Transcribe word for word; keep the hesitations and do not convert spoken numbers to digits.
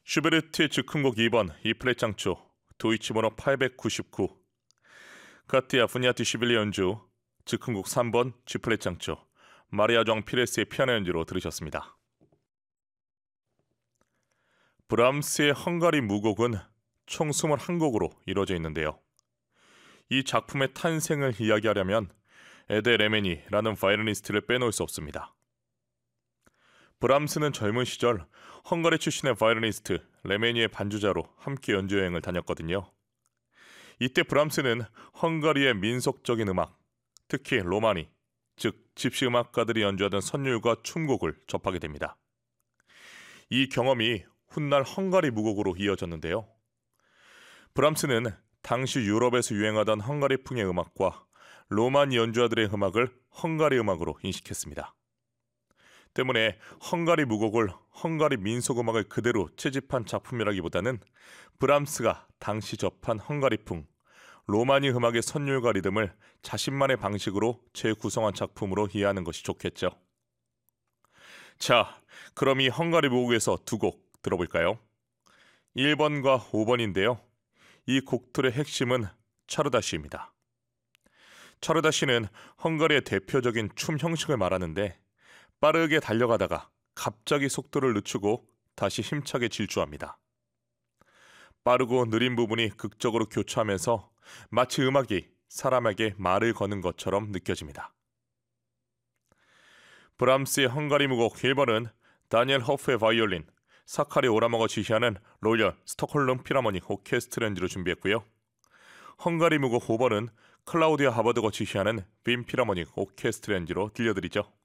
슈베르트의 즉흥곡 이 번 E플랫 장조 도이치 번호 팔백구십구, 카티아 푸니아티 시빌리 연주 즉흥곡 삼 번 G플랫 장조 마리아 정 피레스의 피아노 연주로 들으셨습니다. 브람스의 헝가리 무곡은 총 이십일 곡으로 이루어져 있는데요. 이 작품의 탄생을 이야기하려면 에데 레메니라는 바이올리니스트를 빼놓을 수 없습니다. 브람스는 젊은 시절 헝가리 출신의 바이올리니스트 레메니의 반주자로 함께 연주 여행을 다녔거든요. 이때 브람스는 헝가리의 민속적인 음악, 특히 로마니, 즉 집시 음악가들이 연주하던 선율과 춤곡을 접하게 됩니다. 이 경험이 훗날 헝가리 무곡으로 이어졌는데요. 브람스는 당시 유럽에서 유행하던 헝가리풍의 음악과 로마니 연주자들의 음악을 헝가리 음악으로 인식했습니다. 때문에 헝가리 무곡을 헝가리 민속음악을 그대로 채집한 작품이라기보다는 브람스가 당시 접한 헝가리풍, 로마니 음악의 선율과 리듬을 자신만의 방식으로 재구성한 작품으로 이해하는 것이 좋겠죠. 자, 그럼 이 헝가리 무곡에서 두 곡 들어볼까요? 일 번과 오 번인데요. 이 곡들의 핵심은 차르다시입니다. 차르다시는 헝가리의 대표적인 춤 형식을 말하는데 빠르게 달려가다가 갑자기 속도를 늦추고 다시 힘차게 질주합니다. 빠르고 느린 부분이 극적으로 교차하면서 마치 음악이 사람에게 말을 거는 것처럼 느껴집니다. 브람스의 헝가리 무곡 일 번은 다니엘 허프의 바이올린, 사카리 오라모가 지휘하는 로열 스톡홀름 필하모닉 오케스트라 연주로 준비했고요. 헝가리 무곡 오 번은 클라우디아 하버드가 지휘하는 빈 필하모닉 오케스트라 연주로 들려드리죠.